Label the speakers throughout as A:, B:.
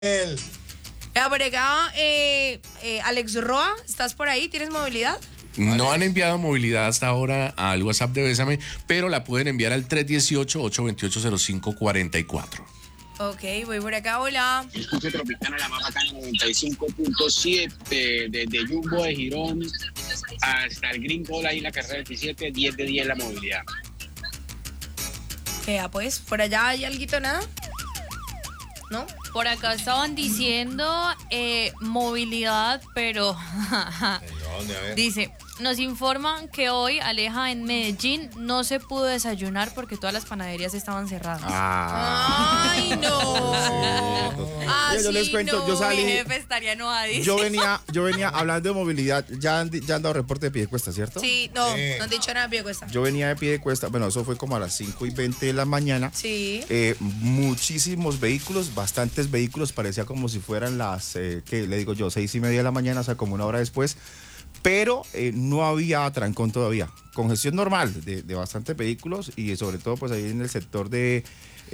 A: Por acá, Alex Roa, ¿estás por ahí? ¿Tienes movilidad?
B: No han enviado movilidad hasta ahora al WhatsApp de Bésame, pero la pueden enviar al 318-828-0544.
A: Ok, voy por acá, hola.
C: Escuche Tropicana, la más bacana, 95.7, desde Jumbo de Girón hasta el Gringo, la isla Carrera 27, 10 de 10 la movilidad.
A: Pues, ¿por allá hay alguito nada? ¿No?
D: Por acá estaban diciendo movilidad, pero dice, nos informan que hoy, Aleja, en Medellín no se pudo desayunar porque todas las panaderías estaban cerradas.
A: ¡Ay, no!
E: Yo les cuento, yo salí.
D: Mi jefe estaría enojadísimo.
E: Yo venía hablando de movilidad. Ya han dado reporte de Piedecuesta, ¿cierto?
A: Sí, no han dicho nada de Piedecuesta.
E: Yo venía de Piedecuesta, bueno, eso fue como a las 5:20 de la mañana.
A: Sí.
E: Muchísimos vehículos, bastantes vehículos, parecía como si fueran las, ¿qué le digo yo? 6:30 de la mañana, o sea, como una hora después. Pero no había trancón todavía. Congestión normal de bastantes vehículos y sobre todo pues ahí en el sector de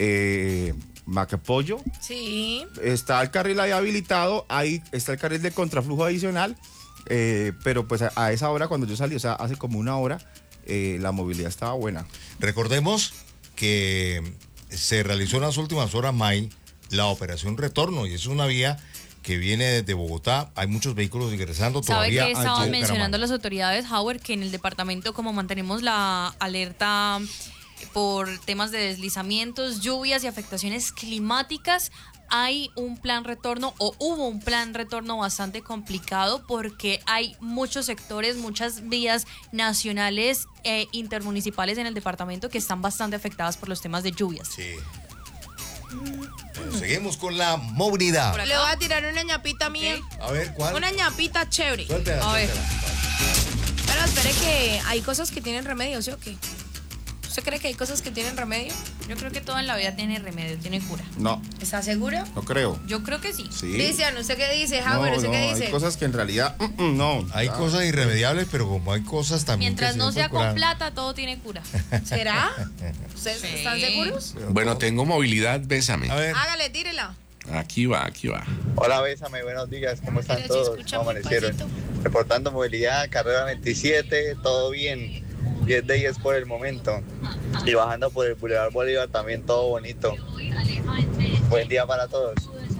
E: Macapollo.
A: Sí.
E: Está el carril ahí habilitado, ahí está el carril de contraflujo adicional, pero pues a esa hora cuando yo salí, o sea, hace como una hora, la movilidad estaba buena.
F: Recordemos que se realizó en las últimas horas, May, la operación Retorno, y es una vía que viene desde Bogotá. Hay muchos vehículos ingresando todavía.
D: ¿Sabe qué estaban mencionando las autoridades, Howard? Que en el departamento, como mantenemos la alerta por temas de deslizamientos, lluvias y afectaciones climáticas, hay un plan retorno o hubo un plan retorno bastante complicado porque hay muchos sectores, muchas vías nacionales e intermunicipales en el departamento que están bastante afectadas por los temas de lluvias.
F: Sí. Bueno, seguimos con la movilidad.
A: Le voy a tirar una ñapita mía.
F: A ver, ¿cuál?
A: Una ñapita chévere.
F: Suéltela,
A: A ver.
F: suéltela.
A: Pero espere que hay cosas que tienen remedio, ¿sí o qué? ¿Usted cree que hay cosas que tienen remedio?
D: Yo creo que todo en la vida tiene remedio, tiene cura.
E: No,
A: ¿Está seguro?
E: no creo.
D: Yo creo que sí.
E: Sí.
A: Cristian, ¿usted qué dice? Howard, ¿usted qué dice?
E: Hay cosas que en realidad, no.
F: Hay cosas irremediables, pero como hay cosas también
D: Mientras
F: que
D: no
F: se
D: sea con
F: curar.
D: plata, todo tiene cura.
A: ¿Será? ¿Ustedes
D: Sí.
A: están seguros?
B: Bueno, tengo movilidad, Bésame.
F: A ver,
A: Hágale, tírela.
B: Aquí va.
G: Hola, Bésame, buenos días, ¿cómo están
A: Pero si
G: todos?
A: escucha
G: ¿Cómo
A: muy
G: amanecieron?
A: pasito.
G: Reportando movilidad, carrera 27, todo bien, 10 de 10 por el momento. Y bajando por el Boulevard Bolívar también todo bonito. Buen día para todos.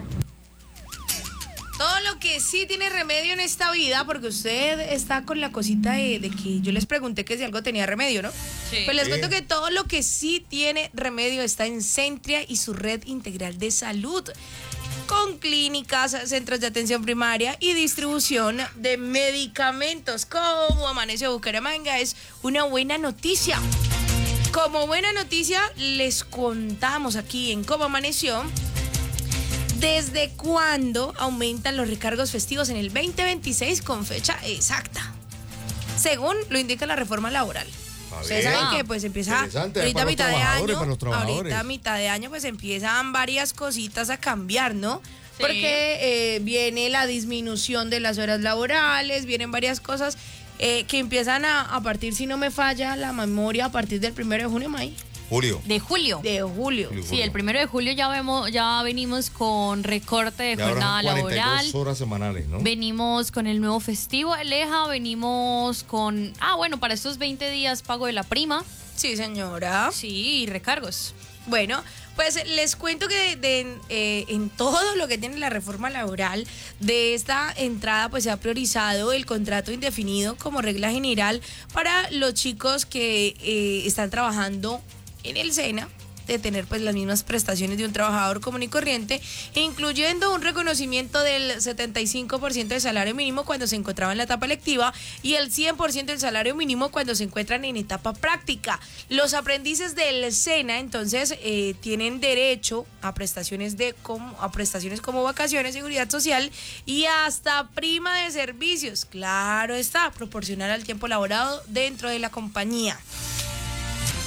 A: Todo lo que sí tiene remedio en esta vida, porque usted está con la cosita de que yo les pregunté que si algo tenía remedio, ¿no?
D: Sí.
A: Pues les cuento que todo lo que sí tiene remedio está en Centria y su red integral de salud, con clínicas, centros de atención primaria y distribución de medicamentos. Como amaneció Bucaramanga es una buena noticia. Como buena noticia les contamos aquí en Cómo Amaneció desde cuándo aumentan los recargos festivos en el 2026 con fecha exacta, según lo indica la reforma laboral. Ustedes saben que pues empieza
F: Interesante,
A: ahorita a
F: para los
A: mitad de
F: trabajadores,
A: año,
F: para los trabajadores.
A: ahorita a mitad de año pues empiezan varias cositas a cambiar, ¿no?
D: Sí.
A: Porque viene la disminución de las horas laborales, vienen varias cosas que empiezan a partir, si no me falla la memoria, a partir del 1 de junio, May.
F: Julio.
D: De julio.
A: De julio.
D: Sí, el 1 de julio ya venimos con recorte de
F: Y ahora
D: jornada
F: son 42
D: laboral.
F: horas semanales, ¿no?
D: Venimos con el nuevo festivo Aleja, venimos con, para estos 20 días pago de la prima,
A: Sí, señora.
D: sí, y recargos.
A: Bueno, pues les cuento que en todo lo que tiene la reforma laboral, de esta entrada pues se ha priorizado el contrato indefinido como regla general para los chicos que están trabajando en el SENA, de tener pues las mismas prestaciones de un trabajador común y corriente, incluyendo un reconocimiento del 75% del salario mínimo cuando se encontraba en la etapa lectiva y el 100% del salario mínimo cuando se encuentran en etapa práctica. Los aprendices del SENA entonces tienen derecho a prestaciones como vacaciones, seguridad social y hasta prima de servicios. Claro está, proporcional al tiempo laborado dentro de la compañía.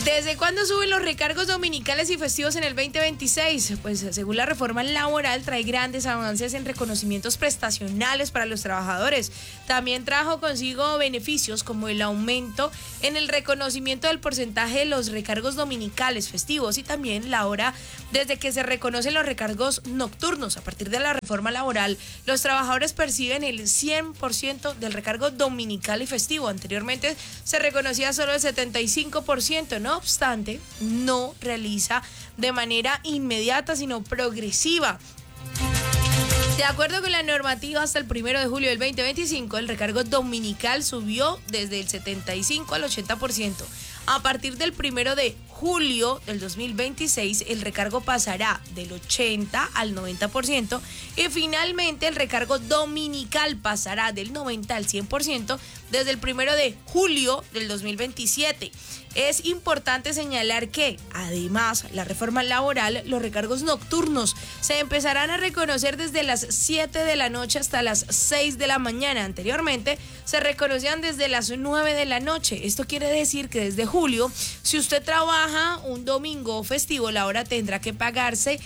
A: ¿Desde cuándo suben los recargos dominicales y festivos en el 2026? Pues según la reforma laboral trae grandes avances en reconocimientos prestacionales para los trabajadores. También trajo consigo beneficios como el aumento en el reconocimiento del porcentaje de los recargos dominicales festivos y también la hora desde que se reconocen los recargos nocturnos. A partir de la reforma laboral, los trabajadores perciben el 100% del recargo dominical y festivo. Anteriormente se reconocía solo el 75%, ¿no? No obstante, no realiza de manera inmediata, sino progresiva. De acuerdo con la normativa, hasta el 1 de julio del 2025, el recargo dominical subió desde el 75 al 80%. A partir del 1 de julio del 2026, el recargo pasará del 80 al 90% y finalmente el recargo dominical pasará del 90 al 100% desde el 1 de julio del 2027. Es importante señalar que, además, la reforma laboral, los recargos nocturnos se empezarán a reconocer desde las 7 de la noche hasta las 6 de la mañana. Anteriormente, se reconocían desde las 9 de la noche. Esto quiere decir que desde julio, si usted trabaja un domingo festivo, la hora tendrá que pagarse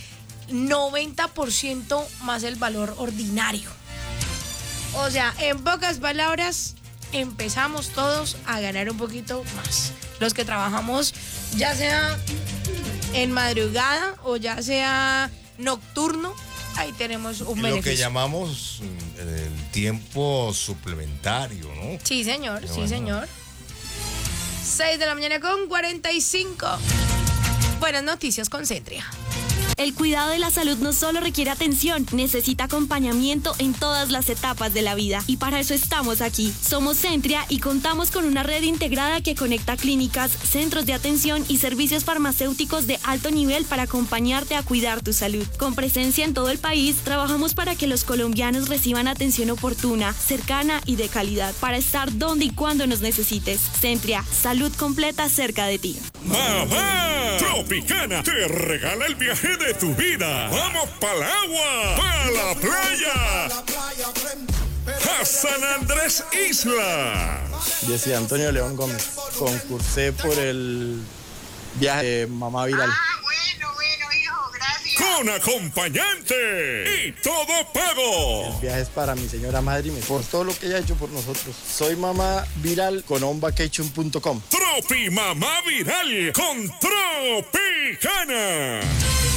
A: 90% más el valor ordinario. O sea, en pocas palabras, empezamos todos a ganar un poquito más. Los que trabajamos, ya sea en madrugada o ya sea nocturno, ahí tenemos un beneficio.
F: Lo que llamamos el tiempo suplementario, ¿no?
A: Sí, señor, sí, señor. 6 de la mañana con 45. Buenas noticias con Centria.
H: El cuidado de la salud no solo requiere atención, necesita acompañamiento en todas las etapas de la vida. Y para eso estamos aquí. Somos Centria y contamos con una red integrada que conecta clínicas, centros de atención y servicios farmacéuticos de alto nivel para acompañarte a cuidar tu salud. Con presencia en todo el país, trabajamos para que los colombianos reciban atención oportuna, cercana y de calidad, para estar donde y cuando nos necesites. Centria, salud completa cerca de ti.
I: ¡Mamá! Tropicana te regala el viaje de tu vida. ¡Vamos para el agua! ¡Para la playa! ¡A San Andrés Isla!
J: Yo soy Antonio León Gómez. Concursé por el viaje de Mamá Viral.
K: Bueno, hijo, gracias.
I: Con acompañante y todo pago.
J: El viaje es para mi señora madre y por todo lo que ella ha hecho por nosotros. Soy Mamá Viral con onvacation.com.
I: Tropi Mamá Viral con Tropicana.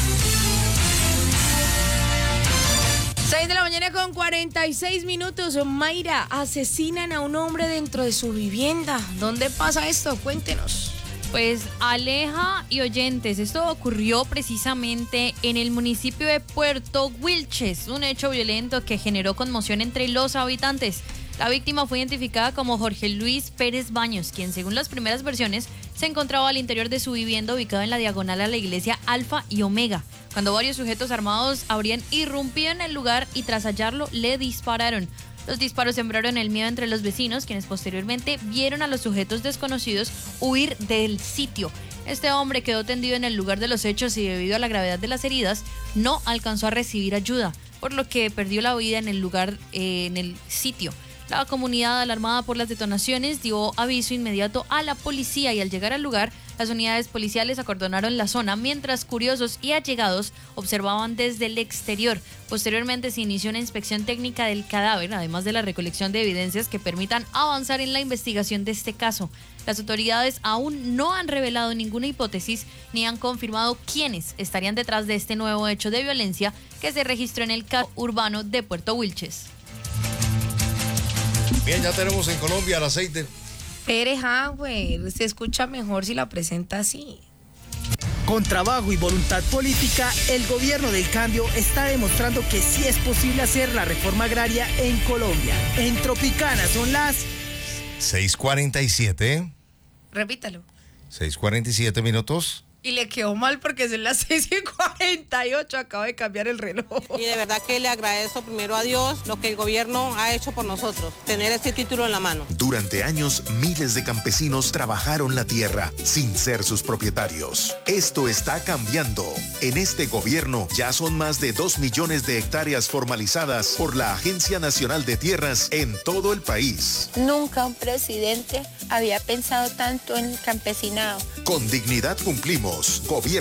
A: 6 de la mañana con 46 minutos. Mayra, asesinan a un hombre dentro de su vivienda. ¿Dónde pasa esto? Cuéntenos.
D: Pues Aleja y oyentes, esto ocurrió precisamente en el municipio de Puerto Wilches, un hecho violento que generó conmoción entre los habitantes. La víctima fue identificada como Jorge Luis Pérez Baños, quien según las primeras versiones se encontraba al interior de su vivienda ubicada en la diagonal a la iglesia Alfa y Omega, cuando varios sujetos armados habrían irrumpido en el lugar y tras hallarlo le dispararon. Los disparos sembraron el miedo entre los vecinos, quienes posteriormente vieron a los sujetos desconocidos huir del sitio. Este hombre quedó tendido en el lugar de los hechos y debido a la gravedad de las heridas no alcanzó a recibir ayuda, por lo que perdió la vida en el lugar, en el sitio. La comunidad, alarmada por las detonaciones, dio aviso inmediato a la policía y al llegar al lugar, las unidades policiales acordonaron la zona mientras curiosos y allegados observaban desde el exterior. Posteriormente se inició una inspección técnica del cadáver, además de la recolección de evidencias que permitan avanzar en la investigación de este caso. Las autoridades aún no han revelado ninguna hipótesis ni han confirmado quiénes estarían detrás de este nuevo hecho de violencia que se registró en el casco urbano de Puerto Wilches.
F: Bien, ya tenemos en Colombia el aceite.
A: Pérez Hauer, se escucha mejor si la presenta así.
L: Con trabajo y voluntad política, el gobierno del cambio está demostrando que sí es posible hacer la reforma agraria en Colombia. En Tropicana son las
F: 6:47.
A: Repítalo.
F: 6:47 minutos.
A: y le quedó mal porque son las 6:48, acaba de cambiar el reloj.
M: Y de verdad que le agradezco primero a Dios lo que el gobierno ha hecho por nosotros, tener este título en la mano.
N: Durante años, miles de campesinos trabajaron la tierra sin ser sus propietarios. Esto está cambiando. En este gobierno ya son más de 2 millones de hectáreas formalizadas por la Agencia Nacional de Tierras en todo el país.
O: Nunca un presidente había pensado tanto en el campesinado.
N: Con dignidad cumplimos. Gobierno